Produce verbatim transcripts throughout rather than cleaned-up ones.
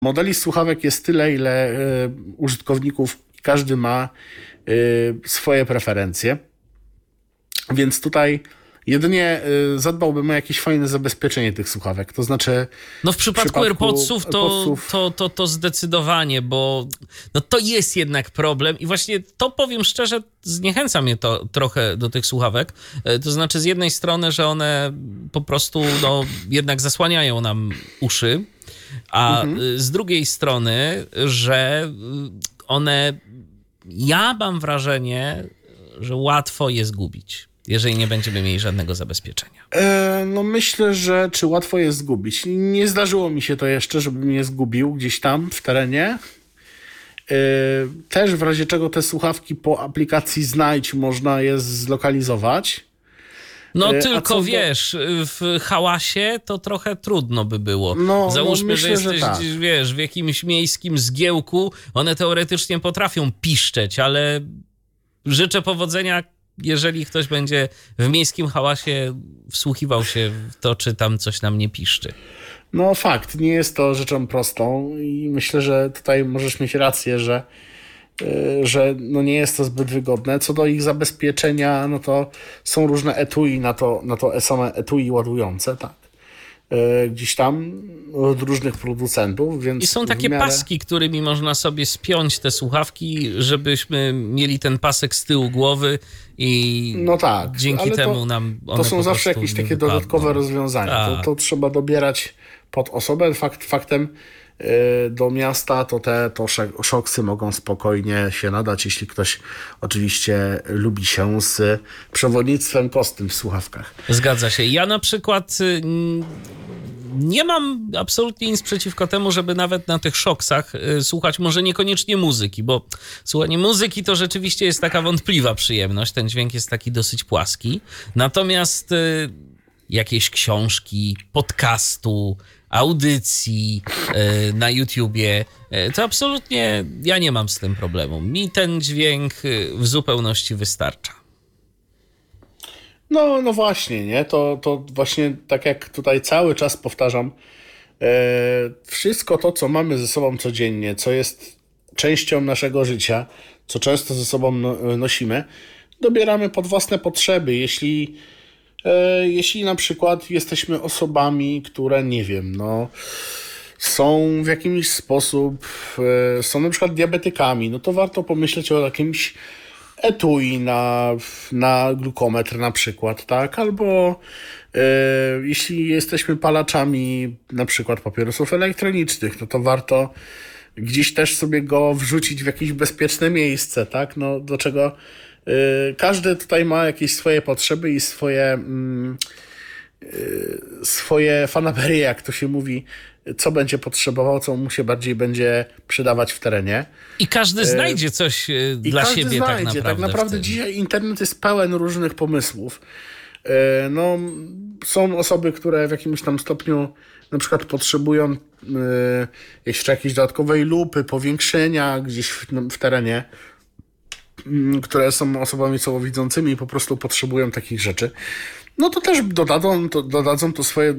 Modeli słuchawek jest tyle, ile y, użytkowników, każdy ma y, swoje preferencje. Więc tutaj jedynie y, zadbałbym o jakieś fajne zabezpieczenie tych słuchawek. To znaczy... No w przypadku, w przypadku AirPodsów to, AirPodsów... to, to, to zdecydowanie, bo no to jest jednak problem i właśnie to, powiem szczerze, zniechęca mnie to trochę do tych słuchawek. To znaczy z jednej strony, że one po prostu no, jednak zasłaniają nam uszy, a mhm. z drugiej strony, że one, ja mam wrażenie, że łatwo je zgubić, jeżeli nie będziemy mieli żadnego zabezpieczenia. E, no myślę, że czy łatwo je zgubić. Nie zdarzyło mi się to jeszcze, żebym je zgubił gdzieś tam w terenie. E, też w razie czego te słuchawki po aplikacji Znajdź można je zlokalizować. No e, tylko wiesz, do... w hałasie to trochę trudno by było. No, Załóżmy, no myślę, że jesteś że tak. gdzieś, wiesz, w jakimś miejskim zgiełku, one teoretycznie potrafią piszczeć, ale życzę powodzenia, jeżeli ktoś będzie w miejskim hałasie wsłuchiwał się w to, czy tam coś nam nie piszczy. No fakt, nie jest to rzeczą prostą i myślę, że tutaj możesz mieć rację, że, yy, że no nie jest to zbyt wygodne. Co do ich zabezpieczenia, no to są różne etui na to, na to same etui ładujące, tak. Gdzieś tam od różnych producentów. Więc i są takie miarę... paski, którymi można sobie spiąć te słuchawki, żebyśmy mieli ten pasek z tyłu głowy i no tak, dzięki ale temu to, nam one to są po zawsze jakieś takie wypadną. dodatkowe rozwiązania. To, to trzeba dobierać pod osobę. Fakt, faktem yy, do miasta to te to szoksy mogą spokojnie się nadać, jeśli ktoś oczywiście lubi się z przewodnictwem kostnym w słuchawkach. Zgadza się. Ja na przykład y, nie mam absolutnie nic przeciwko temu, żeby nawet na tych szoksach y, słuchać może niekoniecznie muzyki, bo słuchanie muzyki to rzeczywiście jest taka wątpliwa przyjemność. Ten dźwięk jest taki dosyć płaski. Natomiast y, jakieś książki, podcastu, audycji y, na YouTubie, y, to absolutnie ja nie mam z tym problemu. Mi ten dźwięk y, w zupełności wystarcza. No, no właśnie, nie? To, to właśnie tak jak tutaj cały czas powtarzam, e, wszystko to, co mamy ze sobą codziennie, co jest częścią naszego życia, co często ze sobą no, nosimy, dobieramy pod własne potrzeby. Jeśli, e, jeśli na przykład jesteśmy osobami, które, nie wiem, no, są w jakiś sposób, e, są na przykład diabetykami, no to warto pomyśleć o jakimś etui na, na glukometr na przykład, tak? Albo e, jeśli jesteśmy palaczami na przykład papierosów elektronicznych, no to warto gdzieś też sobie go wrzucić w jakieś bezpieczne miejsce, tak? No do czego e, każdy tutaj ma jakieś swoje potrzeby i swoje mm, e, swoje fanaberie, jak to się mówi, co będzie potrzebował, co mu się bardziej będzie przydawać w terenie. I każdy znajdzie coś I dla każdy siebie znajdzie. tak naprawdę. Tak naprawdę dzisiaj internet jest pełen różnych pomysłów. No, są osoby, które w jakimś tam stopniu na przykład potrzebują jeszcze jakiejś dodatkowej lupy, powiększenia gdzieś w, w terenie, które są osobami słabowidzącymi i po prostu potrzebują takich rzeczy. No to też dodadzą to, dodadzą to, swoje,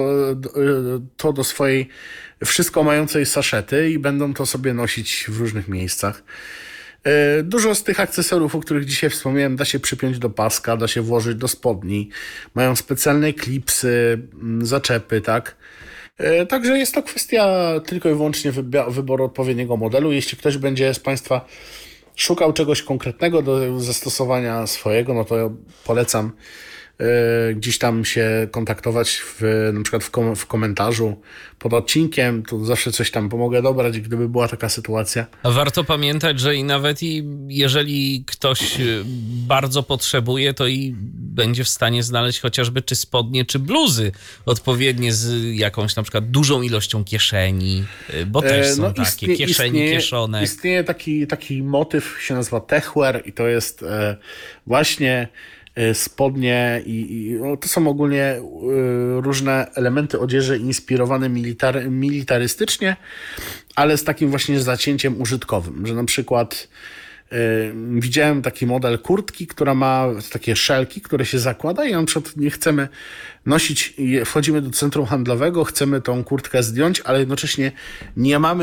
to do swojej wszystko mającej saszety i będą to sobie nosić w różnych miejscach. Dużo z tych akcesorów, o których dzisiaj wspomniałem, da się przypiąć do paska, da się włożyć do spodni. Mają specjalne klipsy, zaczepy, tak? Także jest to kwestia tylko i wyłącznie wyboru odpowiedniego modelu. Jeśli ktoś będzie z Państwa szukał czegoś konkretnego do zastosowania swojego, no to polecam gdzieś tam się kontaktować w, na przykład w, kom- w komentarzu pod odcinkiem, to zawsze coś tam pomogę dobrać, gdyby była taka sytuacja. Warto pamiętać, że i nawet i jeżeli ktoś bardzo potrzebuje, to i będzie w stanie znaleźć chociażby czy spodnie, czy bluzy odpowiednie z jakąś na przykład dużą ilością kieszeni, bo też są no, takie istnie, kieszeni istnieje, kieszone. Istnieje taki, taki motyw, się nazywa techwear i to jest e, właśnie spodnie i, i no, to są ogólnie y, różne elementy odzieży inspirowane militar, militarystycznie, ale z takim właśnie zacięciem użytkowym, że na przykład widziałem taki model kurtki, która ma takie szelki, które się zakłada i na przykład nie chcemy nosić, wchodzimy do centrum handlowego, chcemy tą kurtkę zdjąć, ale jednocześnie nie mamy